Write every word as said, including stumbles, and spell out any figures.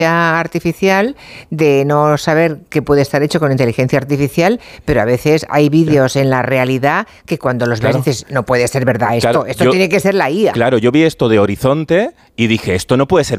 artificial, de no saber que puede estar hecho con inteligencia artificial, pero a veces hay vídeos en la realidad que cuando los ves claro. dices, no puede ser verdad esto, Claro, esto yo, tiene que ser la I A. Claro, yo vi esto de Horizonte y dije, esto no puede ser